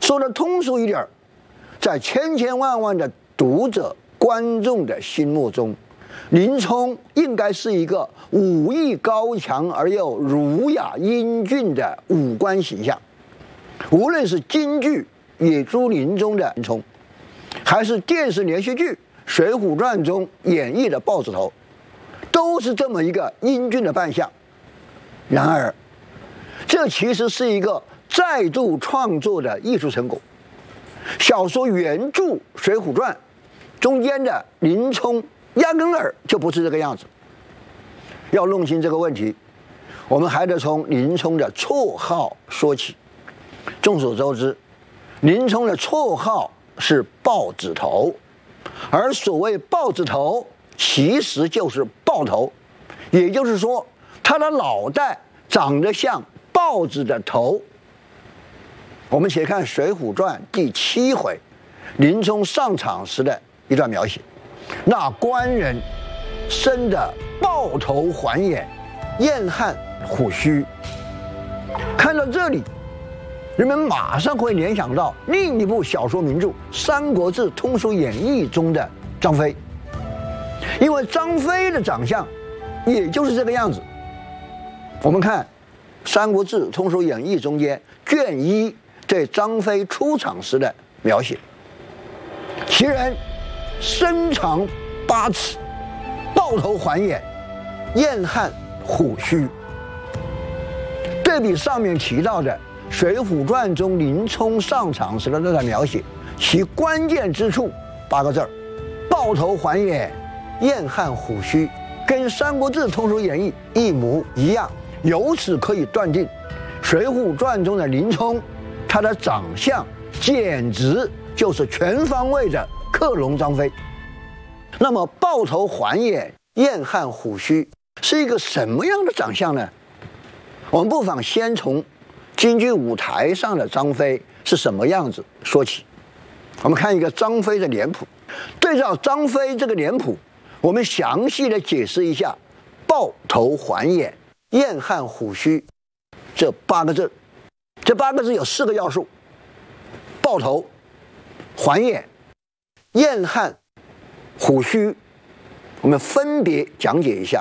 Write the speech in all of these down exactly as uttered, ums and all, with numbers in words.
说的通俗一点，在千千万万的读者、观众的心目中，林冲应该是一个武艺高强而又儒雅英俊的五官形象。无论是京剧《野猪林》中的林冲，还是电视连续剧《水浒传》中演绎的豹子头，都是这么一个英俊的扮相。然而，这其实是一个再度创作的艺术成果。小说原著《水浒传》中间的林冲压根儿就不是这个样子。要弄清这个问题，我们还得从林冲的绰号说起。众所周知，林冲的绰号是豹子头，而所谓豹子头，其实就是豹头，也就是说，他的脑袋长得像豹子的头。我们且看《水浒传》第七回，林冲上场时的一段描写。那官人生得豹头环眼，燕汉虎须。看到这里，人们马上会联想到另一部小说名著《三国志通俗演义》中的张飞，因为张飞的长相也就是这个样子。我们看《三国志通俗演义》中间卷一对张飞出场时的描写，其人身长八尺，豹头环眼，燕汉虎须。对比上面提到的《水浒传》中林冲上场时的那段描写，其关键之处八个字儿：豹头环眼，燕汉虎须，跟《三国志通俗演义》一模一样。由此可以断定，《水浒传》中的林冲，他的长相简直就是全方位的克隆张飞。那么豹头环眼，燕汉虎须是一个什么样的长相呢？我们不妨先从京剧舞台上的张飞是什么样子说起。我们看一个张飞的脸谱，对照张飞这个脸谱，我们详细的解释一下豹头环眼，燕汉虎须这八个字。这八个字有四个要素：豹头、环眼、燕汉、虎须。我们分别讲解一下。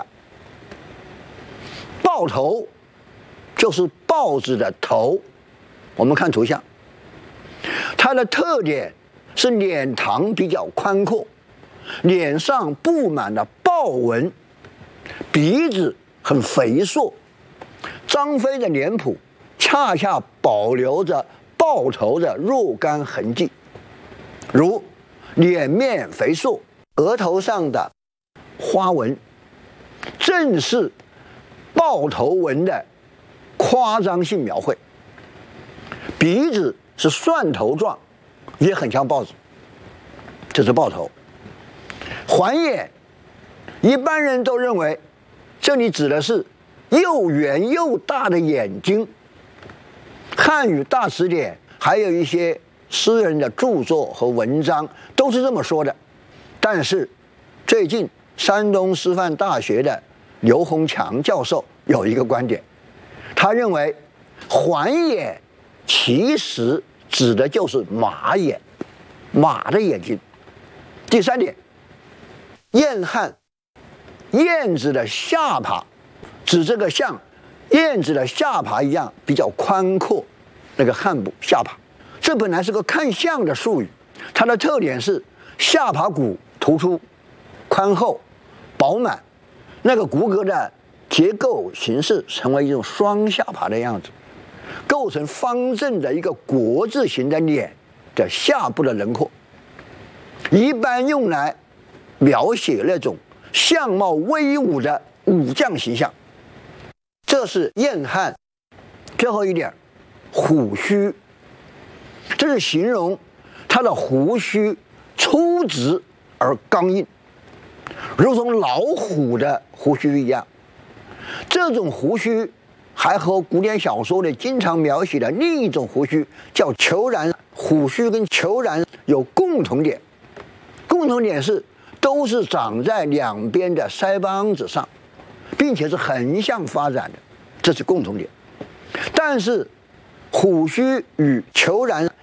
豹头就是豹子的头，我们看图像，它的特点是脸膛比较宽阔，脸上布满了豹纹，鼻子很肥硕。张飞的脸谱恰恰保留着豹头的若干痕迹，如脸面肥硕，额头上的花纹正是豹头纹的夸张性描绘。鼻子是蒜头状，也很像豹子，这是豹头。环眼，一般人都认为这里指的是又圆又大的眼睛。汉语大词典还有一些诗人的著作和文章都是这么说的。但是最近山东师范大学的刘洪强教授有一个观点，他认为环眼其实指的就是马眼，马的眼睛。第三点，燕汉，燕子的下巴，指这个像燕子的下巴一样比较宽阔，那个汉部下巴，这本来是个看相的术语，它的特点是下巴骨突出、宽厚、饱满，那个骨骼的结构形式成为一种双下巴的样子，构成方正的一个国字形的脸的下部的轮廓，一般用来描写那种相貌威武的武将形象。这是燕汉。最后一点，虎须，这是形容他的胡须粗直而刚硬，如同老虎的胡须一样。这种胡须还和古典小说里经常描写的另一种胡须叫虬髯。虎须跟虬髯有共同点，共同点是都是长在两边的腮帮子上，并且是横向发展的，这是共同点。但是虎须与虬髯